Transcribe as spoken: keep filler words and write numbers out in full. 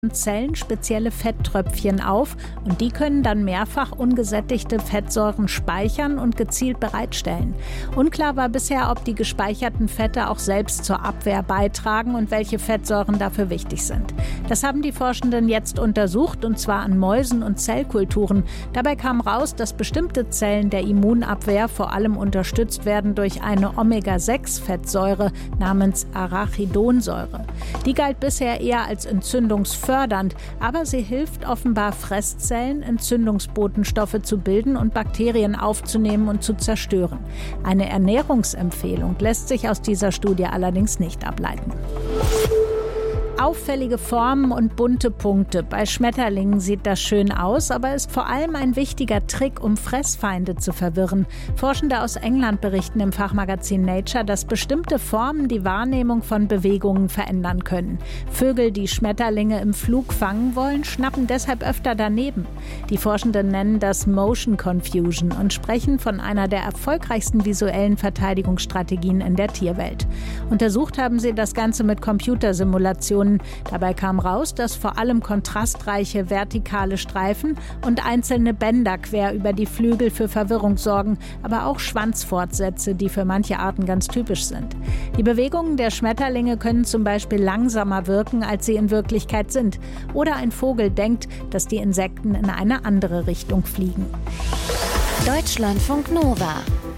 Zellen spezielle Fetttröpfchen auf und die können dann mehrfach ungesättigte Fettsäuren speichern und gezielt bereitstellen. Unklar war bisher, ob die gespeicherten Fette auch selbst zur Abwehr beitragen und welche Fettsäuren dafür wichtig sind. Das haben die Forschenden jetzt untersucht, und zwar an Mäusen und Zellkulturen. Dabei kam raus, dass bestimmte Zellen der Immunabwehr vor allem unterstützt werden durch eine Omega sechs Fettsäure namens Arachidonsäure. Die galt bisher eher als entzündungsfördernd, aber sie hilft offenbar Fresszellen, Entzündungsbotenstoffe zu bilden und Bakterien aufzunehmen und zu zerstören. Eine Ernährungsempfehlung lässt sich aus dieser Studie allerdings nicht ableiten. Auffällige Formen und bunte Punkte. Bei Schmetterlingen sieht das schön aus, aber ist vor allem ein wichtiger Trick, um Fressfeinde zu verwirren. Forschende aus England berichten im Fachmagazin Nature, dass bestimmte Formen die Wahrnehmung von Bewegungen verändern können. Vögel, die Schmetterlinge im Flug fangen wollen, schnappen deshalb öfter daneben. Die Forschenden nennen das Motion Confusion und sprechen von einer der erfolgreichsten visuellen Verteidigungsstrategien in der Tierwelt. Untersucht haben sie das Ganze mit Computersimulationen. Dabei kam raus, dass vor allem kontrastreiche vertikale Streifen und einzelne Bänder quer über die Flügel für Verwirrung sorgen, aber auch Schwanzfortsätze, die für manche Arten ganz typisch sind. Die Bewegungen der Schmetterlinge können zum Beispiel langsamer wirken, als sie in Wirklichkeit sind. Oder ein Vogel denkt, dass die Insekten in eine andere Richtung fliegen. Deutschlandfunk Nova